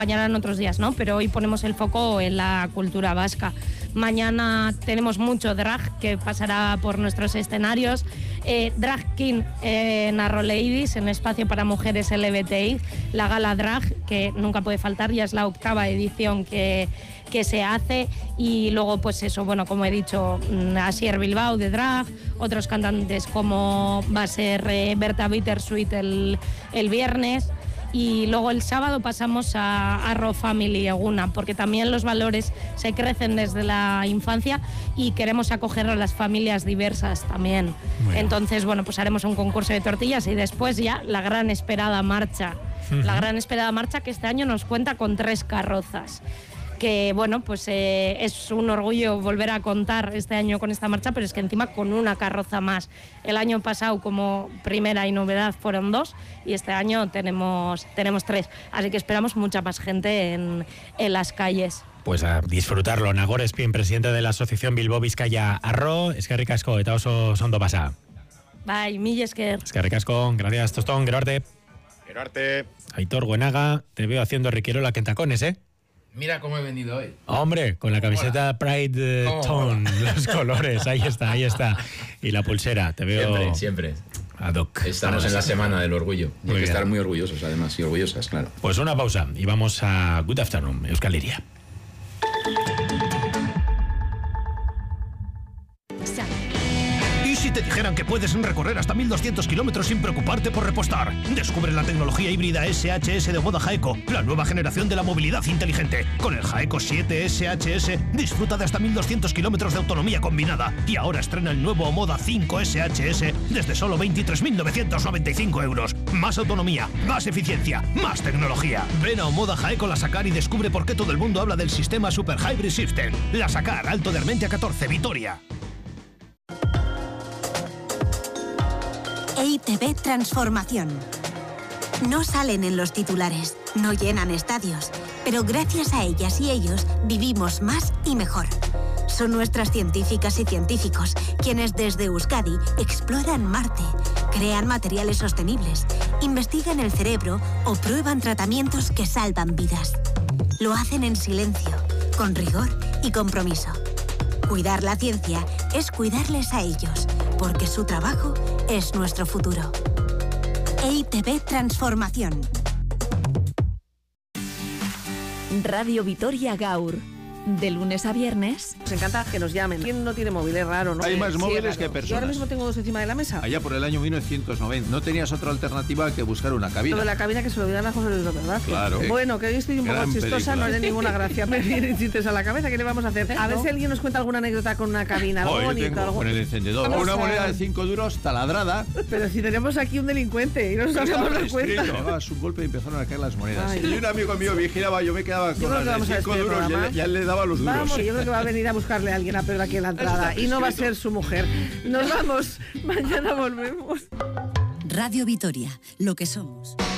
acompañarán otros días, ¿no? Pero hoy ponemos el foco en la cultura vasca. Mañana tenemos mucho drag que pasará por nuestros escenarios. Drag King en Arroleidis, en Espacio para Mujeres LGBTI, la gala drag, que nunca puede faltar, ya es la 8ª edición que se hace. Y luego, pues eso, bueno, como he dicho, Asier Bilbao de drag, otros cantantes como va a ser Berta Bittersweet el viernes. Y luego el sábado pasamos a Arro Family Eguna, porque también los valores se crecen desde la infancia y queremos acoger a las familias diversas también. Bueno. Entonces, bueno, pues haremos un concurso de tortillas y después ya la gran esperada marcha. La gran esperada marcha que este año nos cuenta con 3 carrozas. Que bueno, pues es un orgullo volver a contar este año con esta marcha, pero es que encima con una carroza más. El año pasado como primera y novedad fueron 2 y este año tenemos 3. Así que esperamos mucha más gente en las calles. Pues a disfrutarlo. Nagore Espín, presidente de la Asociación Bilbao Bizkaia Arro, eskerrik asko eta oso ondo pasa. Bai, mil esker. Eskerrik asko, gracias Tostón, gero arte. Gero arte. Aitor Buenaga, te veo haciendo Riquerola en tacones, ¿eh? Mira cómo he venido hoy. Hombre, con la camiseta Pride Tone, los colores, ahí está. Y la pulsera, te veo... Siempre. Ad hoc. Estamos en la semana del orgullo. Hay que estar muy orgullosos, además, y orgullosas, claro. Pues una pausa y vamos a Good Afternoon, Euskal Herria. ¿Y si te dijeran que puedes recorrer hasta 1.200 kilómetros sin preocuparte por repostar? Descubre la tecnología híbrida SHS de Omoda Jaeco, la nueva generación de la movilidad inteligente. Con el Jaeco 7 SHS disfruta de hasta 1.200 kilómetros de autonomía combinada. Y ahora estrena el nuevo Omoda 5 SHS desde solo 23.995 euros. Más autonomía, más eficiencia, más tecnología. Ven a Omoda Jaeco La Sacar y descubre por qué todo el mundo habla del sistema Super Hybrid System. La Sacar, Alto de Armentia 14, Vitoria. EITB Transformación. No salen en los titulares, no llenan estadios, pero gracias a ellas y ellos vivimos más y mejor. Son nuestras científicas y científicos quienes desde Euskadi exploran Marte, crean materiales sostenibles, investigan el cerebro o prueban tratamientos que salvan vidas. Lo hacen en silencio, con rigor y compromiso. Cuidar la ciencia es cuidarles a ellos, porque su trabajo es nuestro futuro. EITB Transformación. Radio Vitoria Gaur. De lunes a viernes. Nos encanta que nos llamen. ¿Quién no tiene móvil? Es raro, ¿no? Hay más móviles que Yo personas. ahora mismo tengo 2 encima de la mesa. Allá por el año 1990 no tenías otra alternativa que buscar una cabina. Lo de la cabina que se lo olvidan a José Luis López, ¿verdad? Claro. Bueno, que hoy estoy un poco Gran chistosa, película. no hay de ninguna gracia. Me vienen chistes a la cabeza, ¿qué le vamos a hacer? A ver si alguien nos cuenta alguna anécdota con una cabina, algo Yo bonito, tengo algo... con el encendedor. Vamos Una a- moneda de 5 duros taladrada. Pero si tenemos aquí un delincuente y no nos damos cuenta. Dabas un golpe y empezaron a caer las monedas. Ay. Y un amigo mío vigilaba, yo me quedaba Yo con creo que las vamos a de 5 despedir el duros y programa. él, ya le daba los duros. Vamos, yo creo que va a venir a buscarle a alguien a Pedro aquí en la entrada. Y no va a ser su mujer. Nos vamos. Mañana volvemos. Radio Vitoria, lo que somos.